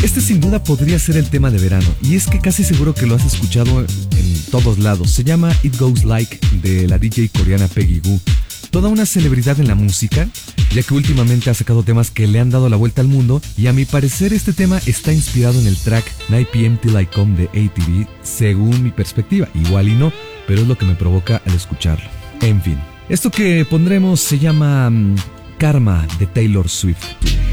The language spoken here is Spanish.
Este sin duda podría ser el tema de verano, y es que casi seguro que lo has escuchado en todos lados. Se llama It Goes Like, de la DJ coreana Peggy Gou. Toda una celebridad en la música, ya que últimamente ha sacado temas que le han dado la vuelta al mundo, y a mi parecer este tema está inspirado en el track 9 PM Till I Come de ATV, según mi perspectiva. Igual y no, pero es lo que me provoca al escucharlo. En fin, esto que pondremos se llama Karma de Taylor Swift.